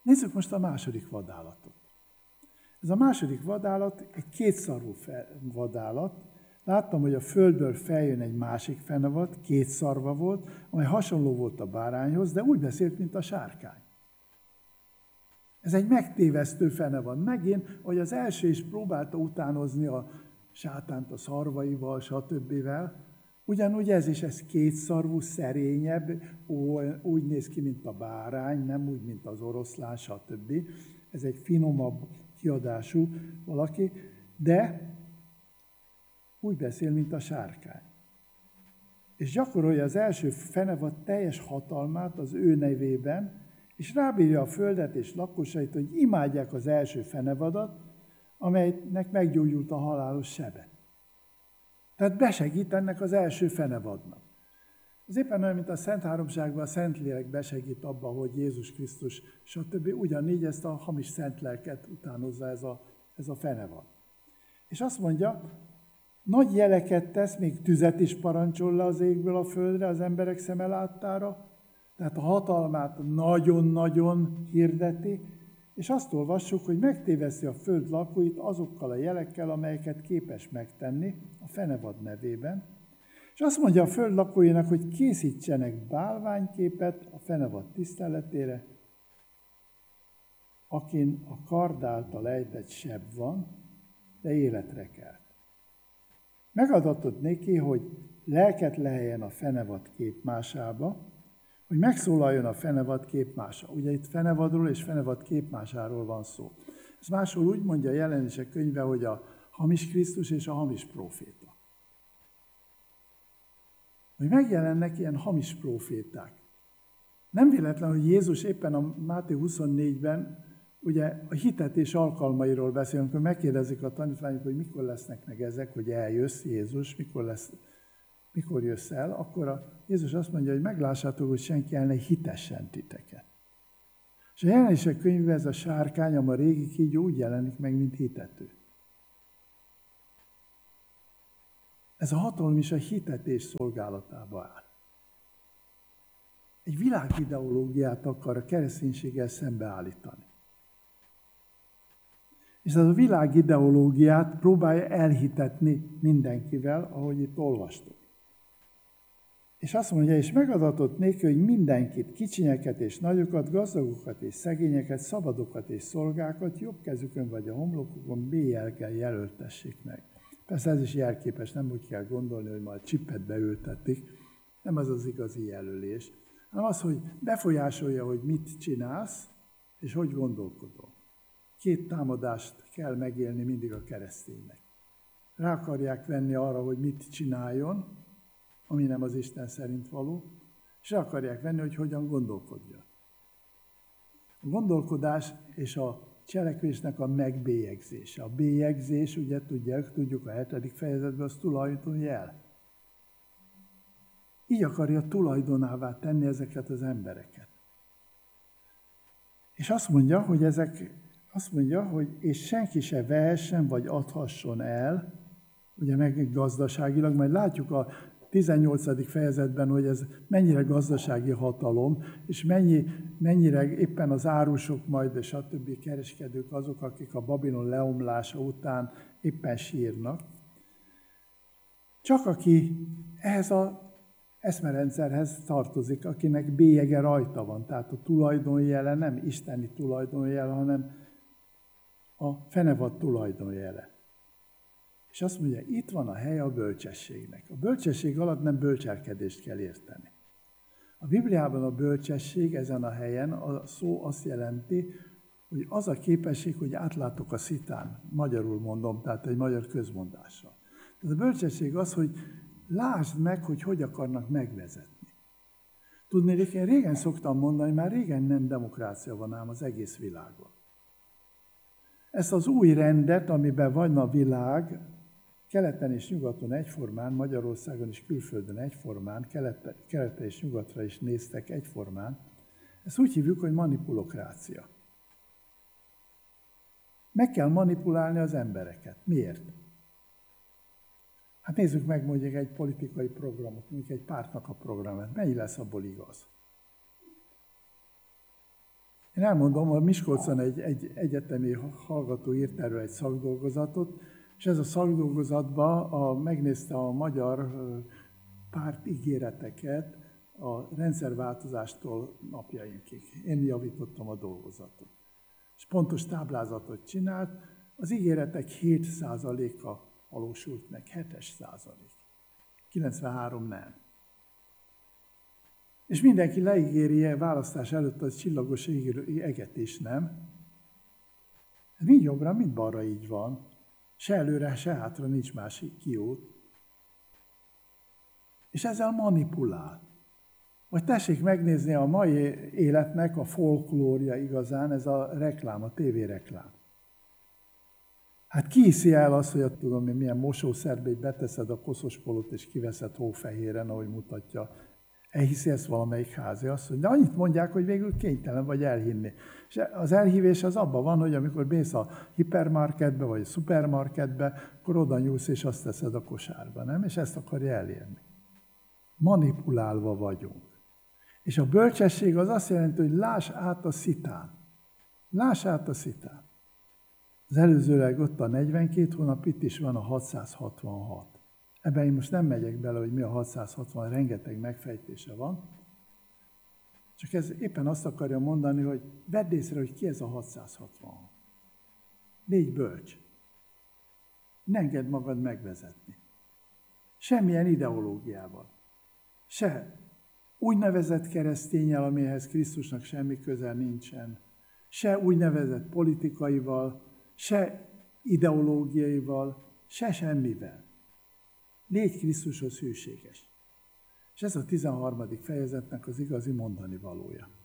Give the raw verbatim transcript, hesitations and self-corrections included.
Nézzük most a második vadállatot. Ez a második vadállat egy kétszarvú vadállat. Láttam, hogy a földből feljön egy másik fenevad, két szarva volt, amely hasonló volt a bárányhoz, de úgy beszélt, mint a sárkány. Ez egy megtévesztő fenevad. Megint, hogy az első is próbálta utánozni a sátánt a szarvaival, stb. Ugyanúgy ez is, ez kétszarvú, szerényebb, úgy néz ki, mint a bárány, nem úgy, mint az oroszlán, stb. Ez egy finomabb kiadású valaki, de úgy beszél, mint a sárkány. És gyakorolja az első fenevad teljes hatalmát az ő nevében, és rábírja a földet és lakosait, hogy imádják az első fenevadat, amelynek meggyógyult a halálos sebe. Tehát besegít ennek az első fenevadnak. Ez éppen olyan, mint a Szent Háromságban a Szentlélek besegít abba, hogy Jézus Krisztus, stb. Ugyanígy ezt a hamis Szentlelket utánozza ez a, ez a fenevad. És azt mondja, nagy jeleket tesz, még tüzet is parancsol le az égből a földre az emberek szeme láttára, tehát a hatalmát nagyon-nagyon hirdeti, és azt olvassuk, hogy megtéveszti a föld lakóit azokkal a jelekkel, amelyeket képes megtenni a fenevad nevében, és azt mondja a föld lakóinak, hogy készítsenek bálványképet a fenevad tiszteletére, akin a kard által ejtett seb van, de életre kelt. Megadatott néki, hogy lelket leheljen a fenevad képmásába, hogy megszólaljon a fenevad képmása. Ugye itt fenevadról és fenevad képmásáról van szó. Ez máshol úgy mondja a Jelenések könyve, hogy a hamis Krisztus és a hamis próféta. Hogy megjelennek ilyen hamis próféták. Nem véletlen, hogy Jézus éppen a Máté huszonnégyben ugye a hitetés alkalmairól beszél, amikor megkérdezik a tanítványok, hogy mikor lesznek meg ezek, hogy eljössz Jézus, mikor, lesz, mikor jössz el, akkor a Jézus azt mondja, hogy meglássátok, hogy senki el ne hitessen titeket. És a Jelenések könyvben ez a sárkány, a régi kígyó úgy jelenik meg, mint hitető. Ez a hatalom is a hitetés szolgálatába áll. Egy világideológiát akar a kereszténységgel szembeállítani. És ez a világideológiát próbálja elhitetni mindenkivel, ahogy itt olvastuk. És azt mondja, és megadatott néki, hogy mindenkit, kicsinyeket és nagyokat, gazdagokat és szegényeket, szabadokat és szolgákat jobb kezükön vagy a homlokukon bélyegkel jelöltessék meg. Persze ez is jelképes, nem úgy kell gondolni, hogy majd csippet beültetik, nem az az igazi jelölés, hanem az, hogy befolyásolja, hogy mit csinálsz, és hogy gondolkodol. Két támadást kell megélni mindig a kereszténynek. Rá akarják venni arra, hogy mit csináljon, ami nem az Isten szerint való, és rá akarják venni, hogy hogyan gondolkodjon. A gondolkodás és a cselekvésnek a megbélyegzése. A bélyegzés, ugye tudják, tudjuk a hetedik fejezetben, az tulajdonjel. Így akarja tulajdonává tenni ezeket az embereket. És azt mondja, hogy ezek, azt mondja, hogy és senki se vehessen, vagy adhasson el, ugye meg gazdaságilag, majd látjuk a tizennyolcadik fejezetben, hogy ez mennyire gazdasági hatalom, és mennyi, mennyire éppen az árusok majd, és a többi kereskedők azok, akik a Babilon leomlása után éppen sírnak. Csak aki ehhez az eszmerendszerhez tartozik, akinek bélyege rajta van, tehát a tulajdonjele nem isteni tulajdonjele, hanem a fenevad tulajdonjele. És azt mondja, itt van a helye a bölcsességnek. A bölcsesség alatt nem bölcselkedést kell érteni. A Bibliában a bölcsesség ezen a helyen, a szó azt jelenti, hogy az a képesség, hogy átlátok a szitán. Magyarul mondom, tehát egy magyar közmondással. Tehát a bölcsesség az, hogy lásd meg, hogy hogy akarnak megvezetni. Tudnék, én régen szoktam mondani, már régen nem demokrácia van ám az egész világon. Ezt az új rendet, amiben van a világ, keleten és nyugaton egyformán, Magyarországon és külföldön egyformán, kelete, kelete és nyugatra is néztek egyformán, ezt úgy hívjuk, hogy manipulokrácia. Meg kell manipulálni az embereket. Miért? Hát nézzük meg mondjuk egy politikai programot, mondjuk egy pártnak a programát. Mennyi lesz abból igaz? Én elmondom, a Miskolcon egy, egy egyetemi hallgató írt erről egy szakdolgozatot, és ez a szakdolgozatban a, megnézte a magyar párt ígéreteket a rendszerváltozástól napjainkig. Én javítottam a dolgozatot. És pontos táblázatot csinált, az ígéretek hét százaléka valósult meg, hetes százalék. kilencvenhárom nem. És mindenki leígéri választás előtt a csillagos egetés, nem? Ez mind jobbra, mind balra így van. Se előre, se hátra nincs másik kiút. És ezzel manipulál. Vagy tessék megnézni a mai életnek a folklórja igazán, ez a reklám, a tévéreklám. Hát ki hiszi el azt, hogy a, tudom én, milyen mosószerbe beteszed a koszos polót és kiveszed hófehéren, ahogy mutatja. Elhiszi ezt valamelyik házi azt, hogy de annyit mondják, hogy végül kénytelen vagy elhinni. És az elhívés az abban van, hogy amikor mész a hipermarketbe vagy a szupermarketbe, akkor oda nyúlsz és azt teszed a kosárba, nem? És ezt akarja elérni. Manipulálva vagyunk. És a bölcsesség az azt jelenti, hogy láss át a szitán. Láss át a szitán. Az előzőleg ott a negyvenkét hónap, itt is van a hatszázhatvanhat. Ebben én most nem megyek bele, hogy mi a hatszázhatvan, rengeteg megfejtése van. Csak ez éppen azt akarja mondani, hogy vedd észre, hogy ki ez a hatszázhatvan. Légy bölcs. Ne engedd magad megvezetni. Semmilyen ideológiával. Se úgynevezett kereszténnyel, amihez Krisztusnak semmi köze nincsen. Se úgynevezett politikaival, se ideológiaival, se semmivel. Légy Krisztushoz hűséges. És ez a tizenharmadik fejezetnek az igazi mondani valója.